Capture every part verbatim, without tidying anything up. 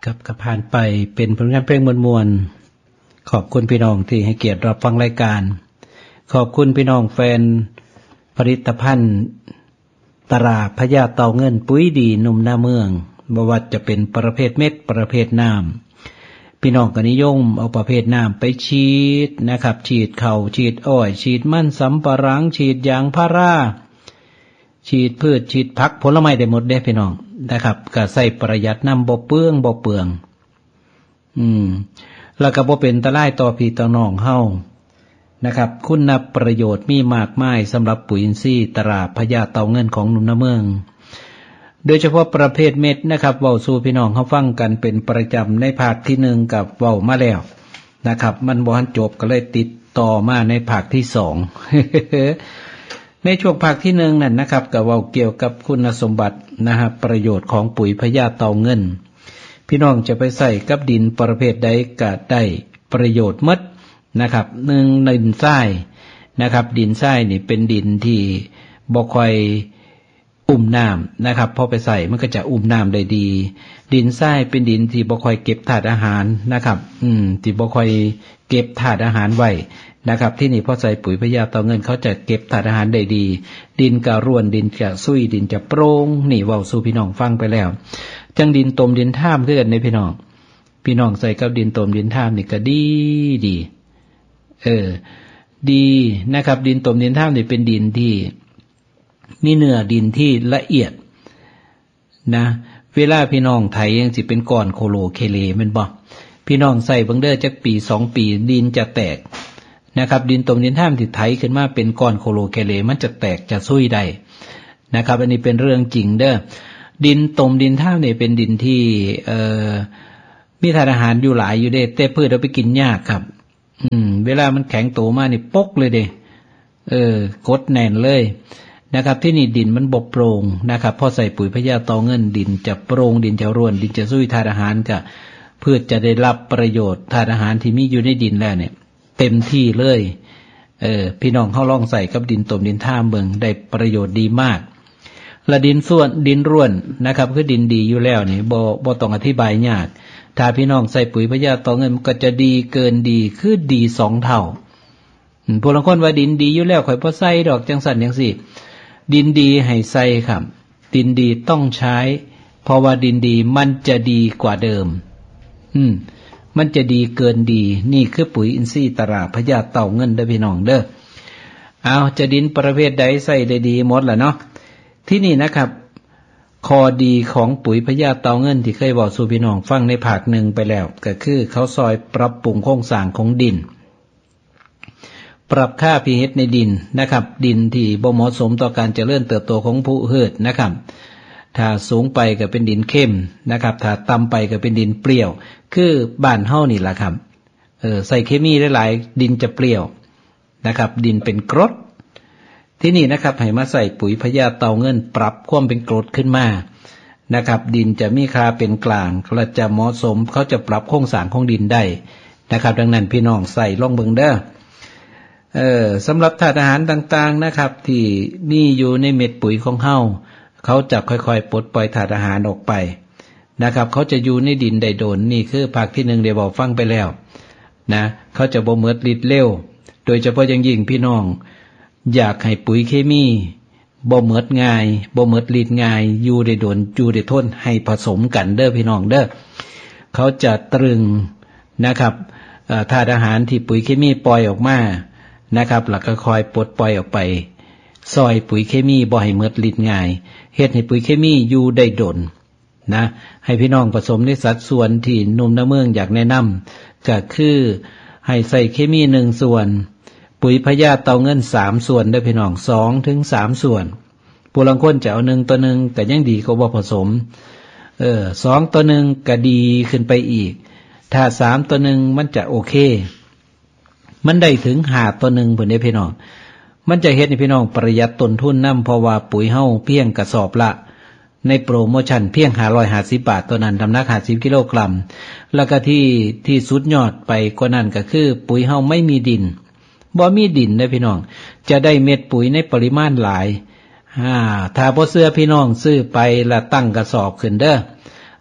กับกับผ่านไปเป็นผลงานเพลงมวลๆขอบคุณพี่น้องที่ให้เกียรติรับฟังรายการขอบคุณพี่น้องแฟนผลิตภัณฑ์ตราพญาเต่าเงินปุ๋ยดีหนุ่มหน้าเมืองบ่ว่าจะเป็นประเภทเม็ดประเภทน้ำพี่น้องก็นิยมเอาประเภทน้ำไปฉีดนะครับฉีดเข่าฉีดอ้อยฉีดมันสำปะหลังฉีดยางพาราฉีดพืชฉีดผักผลไม้ได้หมดเด้พี่น้องนะครับก็ใส่ประหยัดน้ำบ่เปลืองบ่เปลืองอืมแล้วก็บ่เป็นอันตรายต่อพี่ต่อน้องเฮานะครับคุณประโยชน์มีมากมายสำหรับปุ๋ยอินทรีย์ตราพญาเต่าเงินของหนุ่มนาเมืองโดยเฉพาะประเภทเม็ดนะครับเว้าสู่พี่น้องเฮาฟังกันเป็นประจำในภาคที่หนึ่งกับเว้ามาแล้วนะครับมันบ่ทันจบก็เลยติดต่อมาในภาคที่สอง ในช่วงภาคที่หนึ่งนั่นนะครับก็เว้าเกี่ยวกับคุณสมบัตินะครับประโยชน์ของปุ๋ยพญาเต่าเงินพี่น้องจะไปใส่กับดินประเภทใดก็ได้ประโยชน์หมดนะครับหนึ่งดินทรายนะครับดินทรายนี่เป็นดินที่บ่ค่อยอุ้มน้ำนะครับพอไปใส่มันก็จะอุ้มน้ำได้ดีดินทรายเป็นดินที่บ่ค่อยเก็บธาตุอาหารนะครับอืมที่บ่ค่อยเก็บธาตุอาหารไว้นะครับที่นี่พอใส่ปุ๋ยพญาเต่าเงินเขาจะเก็บธาตุอาหารได้ดีดินกะร่วนดินจะซุยดินจะโปร่งนี่เว้าสู่พี่น้องฟังไปแล้วจังดินตมดินท่ามคือกันในพี่น้องพี่น้องใส่กับดินตมดินท่ามนี่ก็ดีดีเออดีนะครับดินตมดินท่ามนี่เป็นดินที่มีเนื้อดินที่ละเอียดนะเวลาพี่น้องไถยังสิเป็นก้อนโคโลเคเลแม่นบ่พี่น้องใส่เบิ่งเด้อจักปีสองปีดินจะแตกนะครับดินตมดินท่ามที่ไถขึ้นมาเป็นก้อนโคโลเคเลมันจะแตกจะซุยได้นะครับอันนี้เป็นเรื่องจริงเด้อดินตมดินท่ามนี่เป็นดินที่เอ่อมีธาตุอาหารอยู่หลายอยู่เด้แต่พืชเอาไปกินยากครับอืมเวลามันแข็งโตมานี่ปกเลยเด้เออกดแน่นเลยนะครับที่นี่ดินมันบ่โปร่งนะครับพอใส่ปุ๋ยพญาเต่าเงินดินจะโปร่งดินจะร่วนดินจะซุยธาตุอาหารจะพืชจะได้รับประโยชน์ธาตุอาหารที่มีอยู่ในดินแล้วเนี่ยเต็มที่เลยเออพี่น้องเฮาลองใส่กับดินตมดินท่ามเบิ่งได้ประโยชน์ดีมากและดินส่วนดินร่วนนะครับคือดินดีอยู่แล้วนี่บ่บ่ต้องอธิบายยากถ้าพี่น้องใส่ปุ๋ยพญาเต่าเงินมันก็จะดีเกินดีคือดีสองเท่าผู้บางคนว่าดินดีอยู่แล้วข่อยบ่ใส่ดอกจังสั่นจังซี่ดินดีให้ใส่ครับดินดีต้องใช้เพราะว่าดินดีมันจะดีกว่าเดิมอืมมันจะดีเกินดีนี่คือปุ๋ยอินทรีย์ตราพญาเต่าเงินเด้อพี่น้องเด้อเอาจะดินประเภทใดใส่ได้ดีหมดล่ะเนาะที่นี่นะครับข้อดีของปุ๋ยพญาเต่าเงินที่เคยบอกสู่พี่น้องฟังในภาคหนึ่งไปแล้วก็คือเขาซอยปรับปรุงโครงสร้างของดินปรับค่า pH ในดินนะครับดินที่บ่เหมาะสมต่อการเจริญเติบโตของพืชนะครับถ้าสูงไปก็เป็นดินเข้มนะครับถ้าต่ำไปก็เป็นดินเปรี้ยวคือบ้านเฮานี่ล่ะครับเออใส่เคมีหลายๆดินจะเปรี้ยวนะครับดินเป็นกรดที่นี่นะครับให้มาใส่ปุ๋ยพญาเต่าเงินปรับความเป็นกรดขึ้นมานะครับดินจะมีค่าเป็นกลางและจะเหมาะสมเขาจะปรับโครงสร้างของดินได้นะครับดังนั้นพี่น้องใส่ลองเบิ่งเด้อเออสำหรับธาตุอาหารต่างๆนะครับที่มีอยู่ในเม็ดปุ๋ยของเฮาเขาจะค่อยๆปลดปล่อยธาตุอาหารออกไปนะครับเขาจะอยู่ในดินได้โดนนี่คือภาคที่หนึ่งได้บอกฟังไปแล้วนะเขาจะบ่เมิดฤทธิ์เร็วโดยเฉพาะอย่างยิ่งพี่น้องอยากให้ปุ๋ยเคมีบ่เมิดง่ายบ่เมิดฤทธิ์ง่ายอยู่ได้โดนอยู่ได้ทนให้ผสมกันเด้อพี่น้องเด้อเขาจะตรึงนะครับธาตุอาหารที่ปุ๋ยเคมีปล่อยออกมานะครับแล้วก็คอยปลดปล่อยออกไปซอยปุ๋ยเคมีบ่ให้เมิดฤทธิ์ง่ายเฮ็ดให้ปุ๋ยเคมีอยู่ได้ดนนะให้พี่น้องผสมในสัดส่วนที่หนุ่มนาเมืองอยากแนะนำก็คือให้ใส่เคมีหนึ่งส่วนปุ๋ยพญาเต่าเงินสามส่วนได้พี่น้องสองถึงสามส่วนผู้ลางคนจะเอาหนึ่งต่อหนึ่งก็ยังดีกว่าบ่ผสมเออสองต่อหนึ่งก็ดีขึ้นไปอีกถ้าสามต่อหนึ่งมันจะโอเคมันได้ถึงห้าต่อหนึ่งพุ่นเด้พี่น้องมันจะเฮ็ดให้พี่น้องประหยัดต้นทุนนำเพราะว่าปุ๋ยเฮาเพียงกระสอบละในโปรโมชั่นเพียงห้าร้อยห้าสิบบาทตัวนั้นน้ำหนักห้าสิบกิโลกรัมแล้วก็ที่ที่สุดยอดไปกว่านั้นก็คือปุ๋ยเฮาไม่มีดินบ่มีดินเด้อพี่น้องจะได้เม็ดปุ๋ยในปริมาณหลายอ่าถ้าบ่เชื่อพี่น้องซื้อไปแล้วตั้งกระสอบขึ้นเด้อ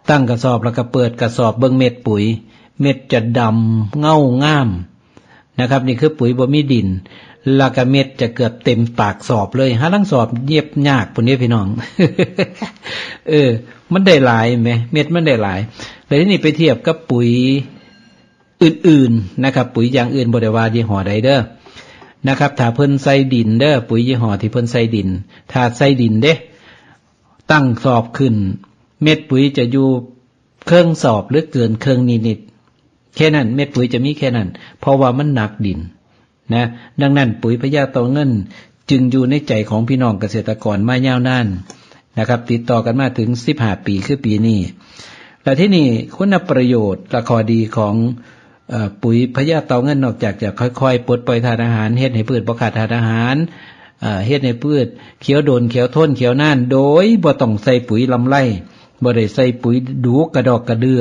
ตั้งกระสอบแล้วก็เปิดกระสอบเบิ่งเม็ดปุ๋ยเม็ดจะดำเงางามนะครับนี่คือปุ๋ยบ่มีดินแล้วก็เม็ดจะเกือบเต็มปากสอบเลยหาลังสอบเย็บยากพุ่นนี้พี่น้อง เออมันได้หลายไหมเม็ดมันได้หลายแล้วทีนี้ไปเทียบกับปุ๋ยอื่นๆนะครับปุ๋ยอย่างอื่นบ่ได้ว่ายี่ห้อใดเด้อนะครับถ้าเพิ่นใส่ดินเด้อปุ๋ยยี่ห้อที่เพิ่นใส่ดินถ้าใส่ดินเด้ตั้งสอบขึ้นเม็ดปุ๋ยจะอยู่เครื่องสอบหรือเกินเครื่องนิดๆแค่นั้นเม็ดปุ๋ยจะมีแค่นั้นเพราะว่ามันหนักดินนะดังนั้นปุ๋ยพญาเต่าเงินจึงอยู่ในใจของพี่น้องเกษตรกรมายาวนานนะครับติดต่อกันมาถึงสิบห้าปีคือปีนี้และที่นี่คุณประโยชน์และข้อดีของเอ่อปุ๋ยพญาเต่าเงินนอกจากจะค่อยๆปลดปล่อยธาตุอาหารเฮ็ดให้พืชบ่ขาดธาตุอาหารเอ่อเฮ็ดให้พืชเขียวโดนเขียวทนเขียวน่านโดยบ่ต้องใส่ปุ๋ยลำไรบ่ได้ใส่ปุ๋ยดูกระดอกกระเดือ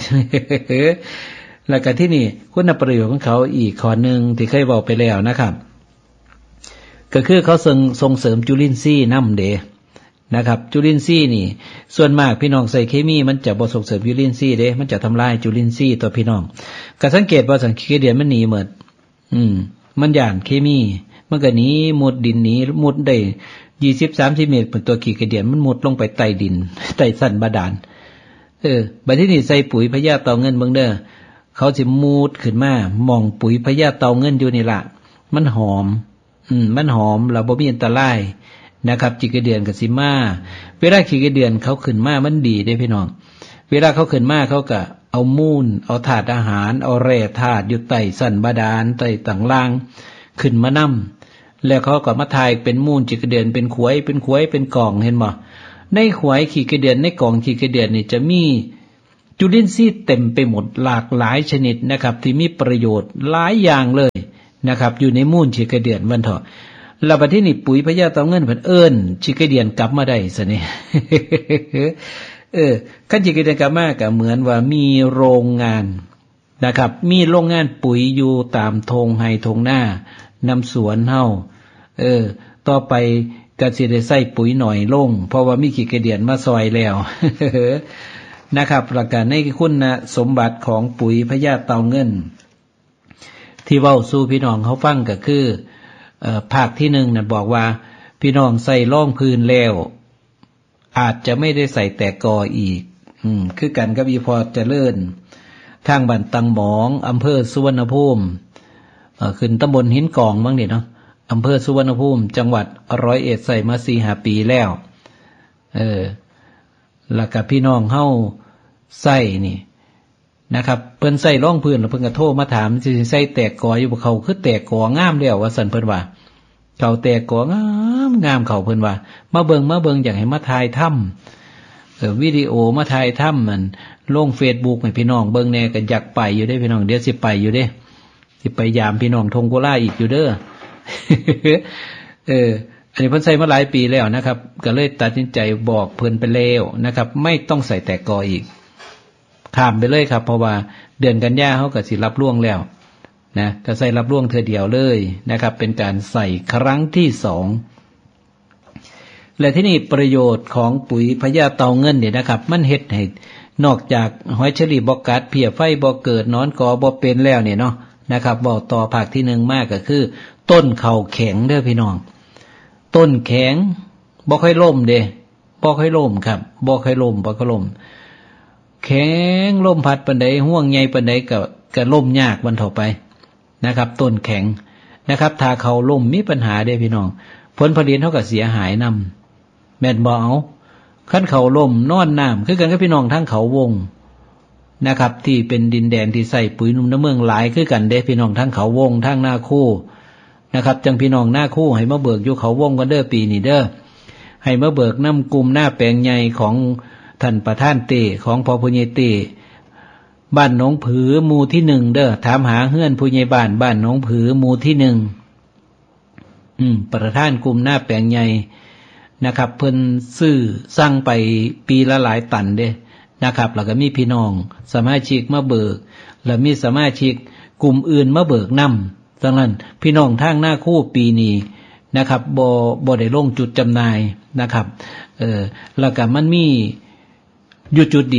แล้วก็ที่นี่คุณประโยชน์ของเขาอีกข้อนึงที่เคยบอกไปแล้วนะครับก็คือเขาส่งส่งเสริมจุลินทรีย์นำเด้นะครับจุลินทรีย์นี่ส่วนมากพี่น้องใส่เคมีมันจะบ่ส่งเสริมจุลินทรีย์เด้มันจะทำลายจุลินทรีย์ตัวพี่น้องก็สังเกตว่าสังเกตเดียนมันหนีหมดอืมมันย่านเคมีมันก็หนีมุดดินหนีมุดได้ยี่สิบ สามสิบเมตรเป็นตัวขี้กระเดียนมันมุดลงไปใต้ดินใต้สันบาดาลเออบัดนี้นี่ใส่ปุ๋ยพญาเต่าเงินเบิ่งเด้อเขาสิมูดขึ้นมามองปุ๋ยพญาเต่าเงินอยู่นี่ล่ะมันหอมอืมมันหอมแล้วบ่มีอันตรายนะครับขี้กระเดือนกับสิมาเวลาขี้กระเดือนเขาขึ้นมามันดีเด้พี่น้องเวลาเขาขึ้นมาเขาก็เอามูลเอาถาดอาหารเอาแร่ธาตุอยู่ใต้สันบาดาลใต้ต่างล่างขึ้นมานำแล้วเขาก็มาทายเป็นมูลขี้กระเดือนเป็นขวยเป็นขวยเป็นกล่องเห็นบ่ในขวยขี้กระเดือนในกล่องขี้กระเดือนนี่จะมีจุลินทรีย์เต็มไปหมดหลากหลายชนิดนะครับที่มีประโยชน์หลายอย่างเลยนะครับอยู่ในมูลขี้กระเดือนมันเถาะแล้วบัดที่นี่ปุ๋ยพญาเต่าเงินเพิ่นเอิ้นขี้กระเดือนกลับมาได้ซะนี่ เออคันขี้กระเดือนกลับมาก็เหมือนว่ามีโรงงานนะครับมีโรงงานปุ๋ยอยู่ตามทงไร่ทงนานำสวนเฮาเออต่อไปก็สิได้ใส่ปุ๋ยหน่อยลงเพราะว่ามีขี้กระเดือนมาซอยแล้ว นะครับแล้วก็ในคุณสมบัติของปุ๋ยพญาเต่าเงินที่เว้าสู่พี่น้องเขาฟังก็คือเอ่อภาคที่หนึ่งน่ะบอกว่าพี่น้องใส่ร่องพื้นแล้วอาจจะไม่ได้ใส่แต่กออีกอืมคือกันกับอีพอเจริญทางบ้านตังหมองอำเภอสุวรรณภูมิเอ่อขึ้นตำบลหินกองบ้างนี่เนาะอำเภอสุวรรณภูมิจังหวัดร้อยเอ็ดใส่มา สี่ห้า ปีแล้วเออแล้วก็พี่น้องเฮาใส่นี่นะครับเพิ่นใส่ร่องพื้นแล้วเพิ่นก็โทรมาถามสิใส่แตกกออยู่บ่เขาคือแตกกองามแล้วว่าซั่นเพิ่นว่าเขาแตกกองามงามเขาเพิ่นว่ามาเบิ่งมาเบิ่งอยากให้มาถ่ายทำเอ่อวิดีโอมาถ่ายทำมันลง Facebook ให้พี่น้องเบิ่งแน่ก็อยากไปอยู่เด้พี่น้องเดี๋ยวสิไปอยู่เด้สิไปยามพี่น้องทงโกลาอีกอยู่เด้อ เอออันนี้เพิ่นใส่มาหลายปีแล้วนะครับก็เลยตัดสินใจบอกเพิ่นไปแล้วนะครับไม่ต้องใส่แตกกออีกข้ามไปเลยครับเพราะว่าเดือนกันยาเขาก็สิรับล่วงแล้วนะก็ใส่รับล่วงเธอเดียวเลยนะครับเป็นการใส่ครั้งที่สองและที่นี่ประโยชน์ของปุ๋ยพญาเต่าเงินเนี่ยนะครับมันเฮ็ดให้นอกจากหอยเชอรี่บ่กัดเพี้ยไฟบ่เกิดนอนกอบ่เป็นแล้วเนี่ยเนาะนะครับบอกต่อภาคที่หนึ่งมากก็คือต้นเข่าแข็งเด้อพี่น้องต้นแข็งบ่ค่อยล่มเด้บ่ค่อยล่มครับบ่ค่อยล่มบ่ค่อยล่มแข็งลมพัดปานใดห่วงใหญ่ปานใดก็ก็ล่มยากวันต่อไปนะครับต้นแข็งนะครับถ้าเขาล่มมีปัญหาเด้พี่น้องผลผลิตเฮาก็เสียหายนำแม่นบ่เอาคันเขาล่มนอนน้ำคือกันกับพี่น้องทั้งเขาวงนะครับที่เป็นดินแดนที่ใส่ปุ๋ยนุ่มน้ำเมืองหลายคือกันเด้พี่น้องทั้งเขาวงทั้งหน้าคู่นะครับจังพี่น้องหน้าคู่ให้มาเบิกอยู่เขาวงกันเด้อปีนี้เด้อให้มาเบิกน้ำกลุ่มหน้าแปลงใหญ่ของท่านประธานเตของพ่อผู้ใหญ่เตบ้านหนองผือหมู่ที่หนึ่งเด้อถามหาเฮือนผู้ใหญ่บ้านบ้านหนองผือหมู่ที่หนึ่งอืมประธานกลุ่มหน้าแปลงใหญ่นะครับเพิ่นซื้อสร้างไปปีละหลายตันเด้นะครับแล้วก็มีพี่น้องสมาชิกมาเบิกแล้วมีสมาชิกกลุ่มอื่นมาเบิกนำดังนั้นพี่น้องทางหน้าคู่ปีนี้นะครับบ่บ่ได้ลงจุดจำหน่ายนะครับเออแล้วก็มันมีอยู่จุดเดียว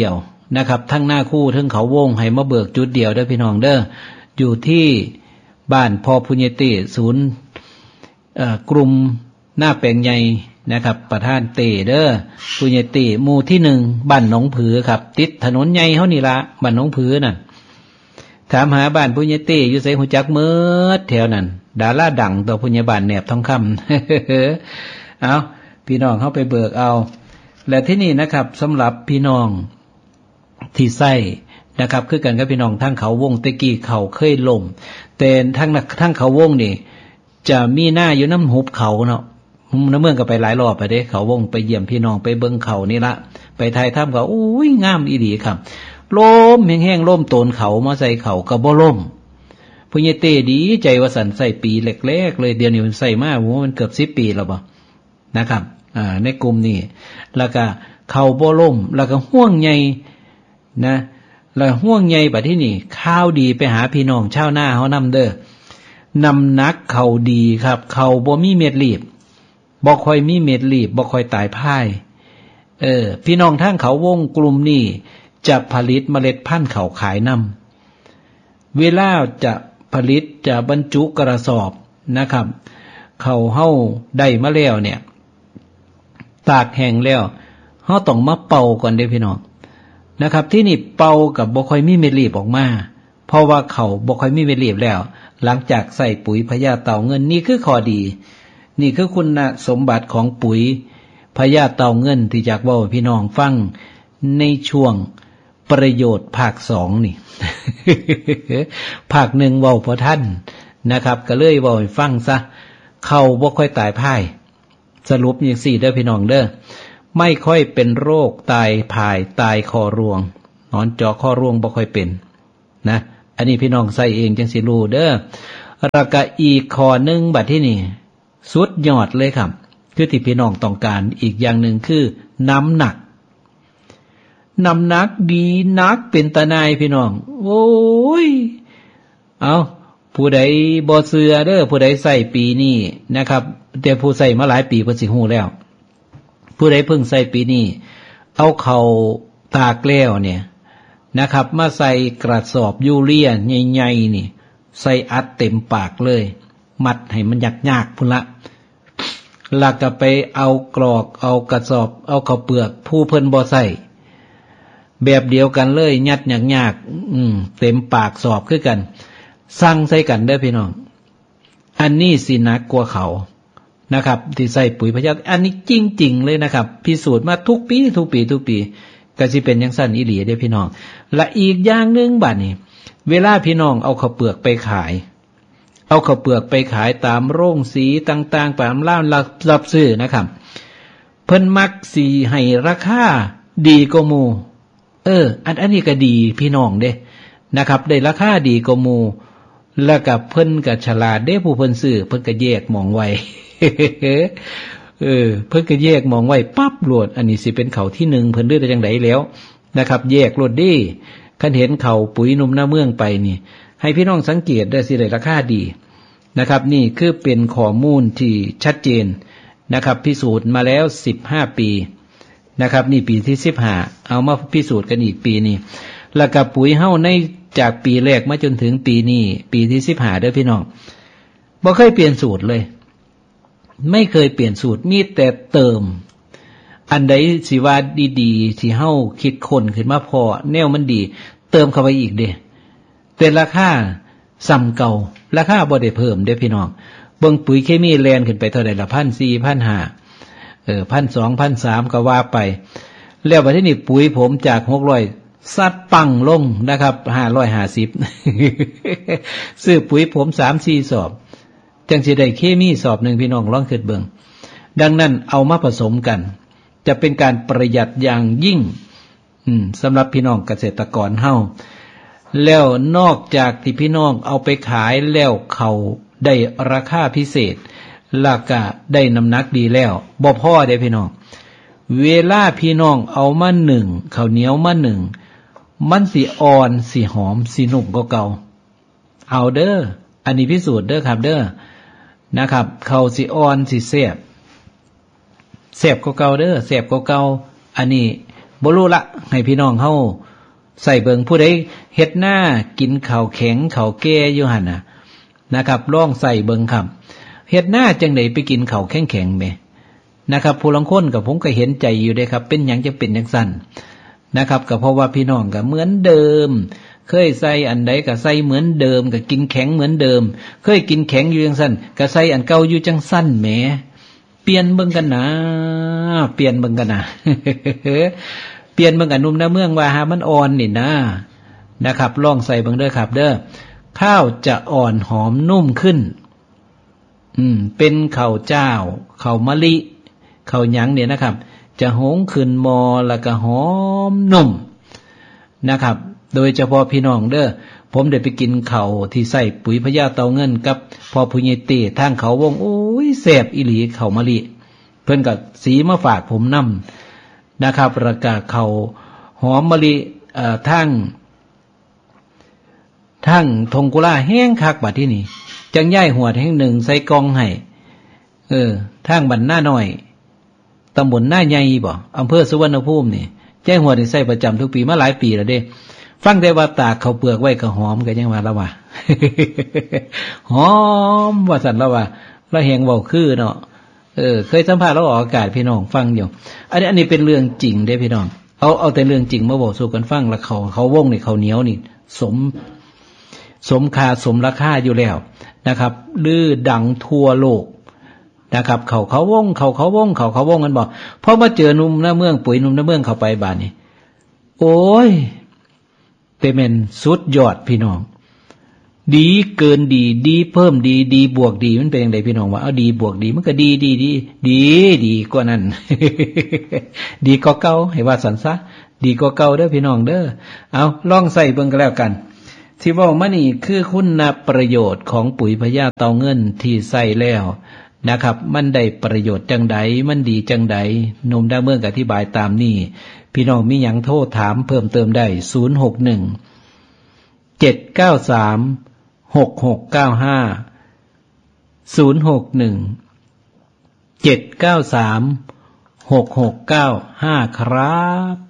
นะครับทั้งหน้าคู่ทั้งเขาวงให้มาเบิกจุดเดียวเด้อพี่น้องเด้ออยู่ที่บ้านพ่อพุญญติศูนย์เอ่อกลุ่มหน้าแปลงใหญ่นะครับประธานเตเด้อพุญญติหมู่ที่หนึ่งบ้านหนองผือครับติดถนนใหญ่เฮานี่ละบ้านหนองผือนั่นถามหาบ้านพุญญติอยู่ไสหูจักเมิดแถวนั้นดาราดังตัวพุญญบ้านแหนบทองคำ เอาพี่น้องเข้าไปเบิกเอาและที่นี่นะครับสำหรับพี่น้องที่ใส่นะครับคือกันกับพี่น้องทั้งเขาวงตะกี้เขาเคยล่มแต่ทั้งทั้งเขาวงนี่จะมีหน้าอยู่น้ำหุบเขาเนาะน้ำเมืองก็ไปหลายรอบไปเด้เขาวงไปเยี่ยมพี่น้องไปเบิ่งเขานี่ละไปไทยถ้ำเขาอุ้ยงามอีหลีครับล่มแห้งๆล่มโตนเขามาใส่เขาก็บ่ล่มพุญญเตดีใจว่าสันใส่ปีแรกๆเลยเดี๋ยวนี้มันใส่มากโหมันเกือบสิบปีแล้วบ่นะครับอ่าในกลุ่มนี้แล้วก็เขาบ่ล่มแล้วก็ห่วงใหญ่นะแล้วห่วงใหญ่บัดที่นี่ข้าวดีไปหาพี่น้องชาวนาเฮานำเด้อนำหนักเขาดีครับเขาบ่มีเม็ดรีบบ่ค่อยมีเม็ดรีบบ่ค่อยตายพ่ายเออพี่น้องทางเขาวงกลุ่มนี้จะผลิตเมล็ดพันธุ์เขาขายนำเวลาจะผลิตจะบรรจุกระสอบนะครับเขาเฮาได้มาแล้วเนี่ยตากแห้งแล้วเฮาต้องมาเป่าก่อนเด้อพี่น้องนะครับที่นี่เป่ากับบ่ค่อยมีเม็ดรีบออกมาเพราะว่าเขาบ่ค่อยมีเม็ดรีบแล้วหลังจากใส่ปุ๋ยพญาเต่าเงินนี่คือข้อดีนี่คือคุณสมบัติของปุ๋ยพญาเต่าเงินที่อยากเว้าให้พี่น้องฟังในช่วงประโยชน์ภาคสองนี่ ภาคหนึ่งเว้าพอท่านนะครับก็เลยเว้าให้ฟังซะเขาบ่ค่อยตายพ่ายสรุปอย่างสี่เด้อพี่น้องเด้อไม่ค่อยเป็นโรคตายพายตายคอรวงนอนเจาะคอรวงบ่ค่อยเป็นนะอันนี้พี่น้องใส่เองจังสิรู้เด้อแล้วก็อีกข้อนึงบัดที่นี่สุดยอดเลยครับคือที่พี่น้องต้องการอีกอย่างหนึ่งคือน้ำหนักน้ำหนักดีนักเป็นตาหน่ายพี่น้องโอ้ยเอาผู้ใดบ่เชื่อเด้อผู้ใดใส่ปีนี้นะครับแต่ผู้ใส่มาหลายปีเพิ่นสิฮู้แล้วผู้ใดเพิ่งใส่ปีนี้เอาเข้าตากแล้วเนี่ยนะครับมาใส่กระสอบยูเรียใหญ่ๆนี่ใส่อัดเต็มปากเลยมัดให้มันยากๆพุ่นละแล้วก็ไปเอากรอกเอากระสอบเอาข้าวเปลือกผู้เพิ่นบ่ใส่แบบเดียวกันเลยยัดยากๆอืมเต็มปากสอบคือกันสั่งใส่กันเด้อพี่น้องอันนี้สิหนักกว่าเขานะครับที่ใส่ปุ๋ยพญาอันนี้จริงๆเลยนะครับพิสูจน์มาทุกปีทุกปีทุกปีก็สิเป็นจังซั่นอีหลีเด้อพี่น้องและอีกอย่างนึงบัดนี้เวลาพี่น้องเอาข้าวเปลือกไปขายเอาข้าวเปลือกไปขายตามโรงสีต่างๆตามร้านรับซื้อนะครับเพิ่นมักสิให้ราคาดีกว่าหมู่เอออันอันนี้ก็ดีพี่น้องเด้นะครับได้ราคาดีกว่าหมู่แล้วก็เพิ่นก็ฉลาดเด้ผู้เพิ่นซื้อเพิ่นก็แยกมองไว้ เออเพิ่นก็แยกมองไว้ปั๊บโลดอันนี้สิเป็นเขาที่หนึ่งเพิ่นเลือกได้จังไดแล้วนะครับแยกโลดดิคันเห็นเขาปุ๋ยนุ่มหน้าเมืองไปนี่ให้พี่น้องสังเกตได้สิได้ราคาดีนะครับนี่คือเป็นข้อมูลที่ชัดเจนนะครับพิสูจน์มาแล้วสิบห้าปีนะครับนี่ปีที่สิบห้าเอามาพิสูจน์กันอีกปีนี้แล้วก็ปุ๋ยเฮาในจากปีแรกมาจนถึงปีนี้ปีที่สิบห้าเด้อพี่น้องบ่เคยเปลี่ยนสูตรเลยไม่เคยเปลี่ยนสูตรมีแต่เติมอันใดสิว่าดีๆที่เฮาคิดค้นขึ้นมาพอแนวมันดีเติมเข้าไปอีกเด้แต่ราคาซ้ำเก่าราคาบ่ได้เพิ่มเด้อพี่น้องเบิ่งปุ๋ยเคมีแลนขึ้นไปเท่าใดละ หนึ่งพันสี่ร้อย หนึ่งพันห้าร้อยเออ หนึ่งพันสองร้อย หนึ่งพันสามร้อย ก็ว่าไปแล้วบัดนี้ปุ๋ยผมจากหกร้อยซัดปังลงนะครับห้าร้อยห้าสิบ ซื้อปุ๋ยผม สามสี่ สอบจังสิได้เคมีสอบหนึ่งพี่น้องลองคิดเบิ่งดังนั้นเอามาผสมกันจะเป็นการประหยัดอย่างยิ่งอืมสำหรับพี่น้องเกษตรกรเฮาแล้วนอกจากที่พี่น้องเอาไปขายแล้วเขาได้ราคาพิเศษแล้วก็ได้น้ำหนักดีแล้วบ่พอเด้พี่น้องเวลาพี่น้องเอามาหนึ่งข้าวเหนียวมาหนึ่งมันสิอ่อนสิหอมสินุ่มกว่าเก่าเอาเด้ออันนี้พิสูจน์เด้อครับเด้อนะครับข้าวสิอ่อนสิแซ่บแซ่บกว่าเก่าเด้อแซ่บกว่าเก่าอันนี้บ่รู้ละให้พี่น้องเฮาใส่เบิงผู้ใดเฮ็ดหน้ากินข้าวแข็งข้าวแก่อยู่หั่นน่ะนะครับลองใส่เบิงครับเฮ็ดหน้าจังได๋ไปกินข้าวแข็งๆแหมนะครับผู้ลางคนก็ผมก็เห็นใจอยู่เด้ครับเป็นหยังจะเป็นจังซั่นนะครับก็เพราะว่าพี่น้องก็เหมือนเดิมเคยใส่อันใดก็ใส่เหมือนเดิมก็กินแข็งเหมือนเดิมเคยกินแข็งอยู่จังซั่นก็ใส่อันเก่าอยู่จังซั่นแหมเปลี่ยนเบิ่งกันนะเปลี่ยนเบิ่งกันนะ เปลี่ยนเบิ่งอันนุ่มน้าเมืองว่าหามันอ่อนนี่นะนะครับลองใส่เบิ่งเด้อครับเด้อข้าวจะอ่อนหอมนุ่มขึ้นอืมเป็นข้าวเจ้าข้าวมะลิข้าวหยังเนี่ยนะครับจะหงขึ้นมอแล้วก็หอมนุ่มนะครับโดยเฉพาะพี่น้องเด้อผมได้ไปกินข้าวที่ใส่ปุ๋ยพญาเต่าเงินกับพอผู้ใหญ่เต้ทางเขาวงโอ้ยแซ่บอีหลีข้าวมะลิเพิ่นก็สีมาฝากผมนำนะครับราคาข้าวหอมมะลิเอ่อทางทางทงกุลาแห้งคักบัดที่นี่จังย้ายหัวแห่งหนึ่งใส่กองให้เออทางบ้านหน้าน้อยตำบลหน้าใหญ่บ่อำเภอสุวรรณภูมินี่แจ้งหัวนี่ใส่ประจำทุกปีมาหลายปีแล้วเด้ฟังได้ว่าตากข้าวเปลือกไว้ก็หอมก็ยังว่าแล้วว่า หอมว่าสั่นแล้วว่าเราแหงเว้าคือเนาะเออเคยสัมภาษณ์เราออกอากาศพี่น้องฟังอยู่อันนี้อันนี้เป็นเรื่องจริงเด้พี่น้องเอาเอาแต่เรื่องจริงมาบอกสู่กันฟังแล้วเขาเขาวงนี่เขาเหนียวนี่สมสมค่าสมราคาอยู่แล้วนะครับลือดังทั่วโลกนะครับเขาเขาวงเขาเขาวงเขาเขาวงกันบอกพอมาเจอหนุ่มหน้าเมืองปุ๋ยหนุ่มหน้าเมืองเข้าไปบ้านนี่โอ้ยเป็นสุดยอดพี่น้องดีเกินดีดีเพิ่มดีดีบวกดีมันเป็นยังไงพี่น้องว่าเอาดีบวกดีมันก็ดีดีดีดีดีกว่านั้น ดีกว่าเก่าให้ว่าสันซะดีกว่าเก่าเด้อพี่น้องเด้อเอาลองใส่เบิ่งกันแล้วกันที่ว่ามานี่คือคุณประโยชน์ของปุ๋ยพญาเต่าเงินที่ใส่แล้วนะครับมันได้ประโยชน์จังใดมันดีจังใดนมได้เมื่ออธิบายตามนี้พี่น้องมีหยังโทรถามเพิ่มเติมได้ศูนย์ หก หนึ่ง เจ็ด เก้า สาม หก หก เก้า ห้า ศูนย์ หก หนึ่ง เจ็ด เก้า สาม หก หก เก้า ห้าครับ